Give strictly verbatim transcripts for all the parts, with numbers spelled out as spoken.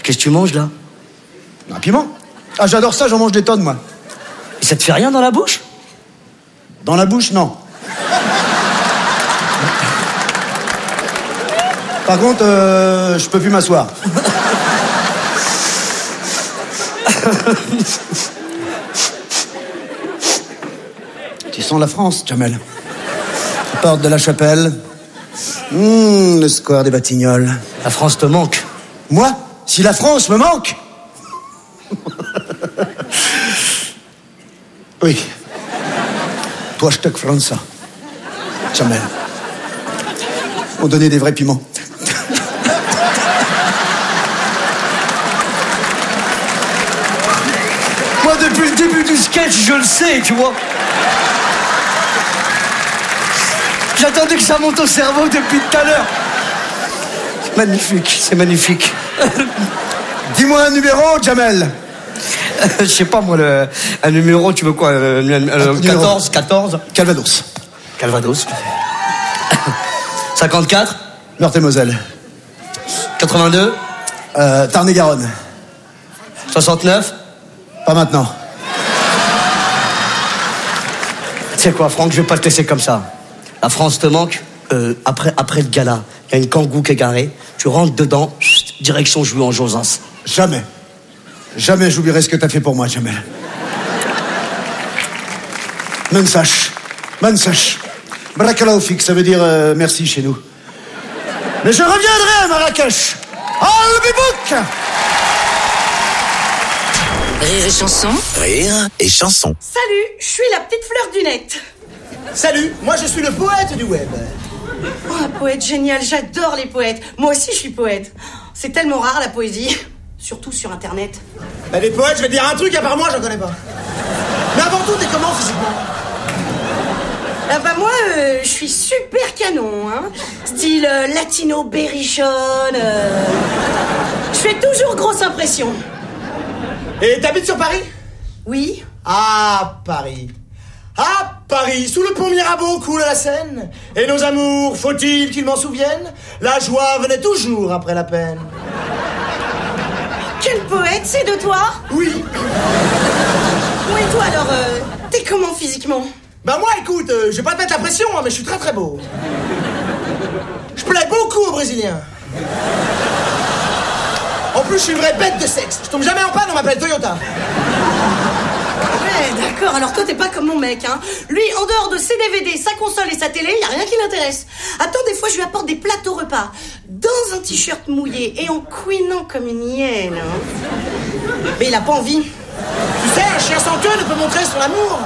Qu'est-ce que tu manges, là? Un piment. Ah, j'adore ça, j'en mange des tonnes, moi. Et ça te fait rien dans la bouche? Dans la bouche, non. Par contre, euh, je peux plus m'asseoir. Tu sens la France, Jamel. Porte de la Chapelle. Mmh, le square des Batignolles. La France te manque. Moi? Si la France me manque? Oui. Toi, je te France. Jamel. On donnait des vrais piments. Moi, depuis le début du sketch, je le sais, tu vois. J'attendais que ça monte au cerveau depuis tout à l'heure. C'est magnifique, c'est magnifique. Dis-moi un numéro, Jamel. Je sais pas, moi, le, un numéro, tu veux quoi euh, euh, quatorze, quatorze. Calvados. Calvados. cinquante-quatre. Meurthe-et-Moselle. quatre-vingt-deux. Euh, Tarn-et-Garonne. soixante-neuf. Pas maintenant. Tu sais quoi, Franck, je vais pas te laisser comme ça. La France te manque. Euh, après, après le gala, il y a une kangou qui est garée. Tu rentres dedans, chut, direction jouer en Josas. Jamais. Jamais j'oublierai ce que t'as fait pour moi, Jamel. Mensach. Mensach. Brakalaoufik, ça veut dire euh, merci chez nous. Mais je reviendrai à Marrakech. Al-Bibouk. Rire et chanson. Rire et chanson. Salut, je suis la petite fleur du net. Salut, moi je suis le poète du web. Oh, un poète génial, j'adore les poètes. Moi aussi je suis poète. C'est tellement rare la poésie, surtout sur internet. Bah les poètes, je vais te dire un truc, à part moi j'en connais pas. Mais avant tout, t'es comment physiquement? Ah bah moi, euh, je suis super canon, hein. Style euh, latino berrichonne. Euh... Je fais toujours grosse impression. Et t'habites sur Paris? Oui. Ah, Paris. Ah, Paris, sous le pont Mirabeau coule la Seine. Et nos amours, faut-il qu'ils m'en souviennent? La joie venait toujours après la peine. Quel poète, c'est de toi? Oui. Oui, toi alors, euh, t'es comment physiquement? Bah moi, écoute, euh, je vais pas te mettre la pression, hein, mais je suis très très beau. Je plais beaucoup aux Brésiliens. En plus, je suis une vraie bête de sexe. Je tombe jamais en panne, on m'appelle Toyota. Ouais, d'accord, alors toi t'es pas comme mon mec, hein. Lui, en dehors de ses D V D, sa console et sa télé, y a rien qui l'intéresse. Attends, des fois je lui apporte des plateaux repas, dans un t-shirt mouillé et en couinant comme une hyène, hein. Mais il a pas envie. Tu sais, un chien sans queue ne peut montrer son amour.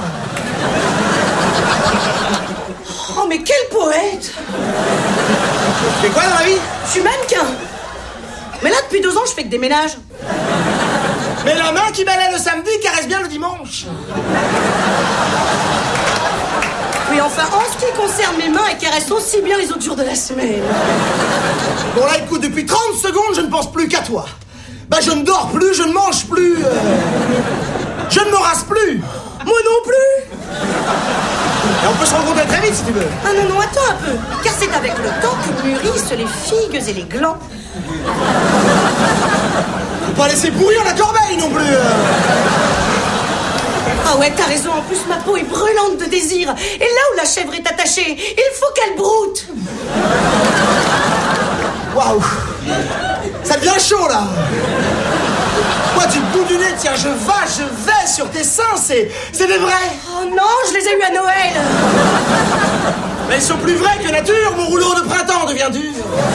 Oh, mais quel poète! Tu fais quoi dans la vie? Je suis mannequin. Mais là, depuis deux ans, je fais que des ménages. Mais la main qui balaie le samedi caresse bien le dimanche. Oui, enfin, en ce qui concerne mes mains, elles caressent aussi bien les autres jours de la semaine. Bon là, écoute, depuis trente secondes, je ne pense plus qu'à toi. Bah, je ne dors plus, je ne mange plus. Euh... Je ne me rase plus. Moi non plus. Et on peut se rencontrer très vite si tu veux. Ah non, non, attends un peu. Car c'est avec le temps que mûrissent les figues et les glands. Faut pas laisser pourrir la corbeille non plus. Ah ouais, t'as raison, en plus ma peau est brûlante de désir. Et là où la chèvre est attachée, il faut qu'elle broute. Waouh. Ça devient chaud là. Moi du bout du nez, tiens, je vais, je vais sur tes seins, c'est, c'est des vrais. Oh non, je les ai eus à Noël. Mais ils sont plus vrais que nature, mon rouleau de printemps devient dur.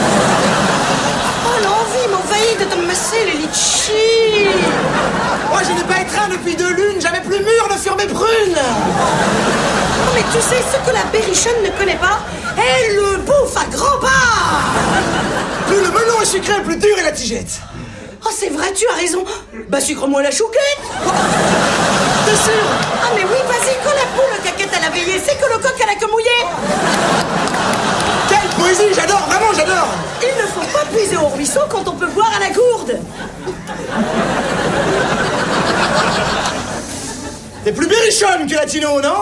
Oh, l'envie m'envahit de te masser les litchis. Moi je n'ai pas étreint depuis deux lunes, j'avais plus mûr ne furent mes prunes. Oh, mais tu sais ce que la berrichonne ne connaît pas? Elle le bouffe à grands pas. Plus le melon est sucré, plus dur est la tigette. Oh, c'est vrai, tu as raison. Bah, sucre-moi la chouquette. T'es sûr? Ah, mais oui, vas-y, quand la poule caquette à la veillée, c'est que le coq à la queue mouillée. Quelle poésie, j'adore, vraiment j'adore. Il ne faut pas puiser au ruisseau quand on peut boire à la gourde. T'es plus berrichonne que latino, non?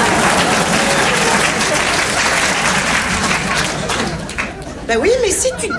Bah oui, mais si tu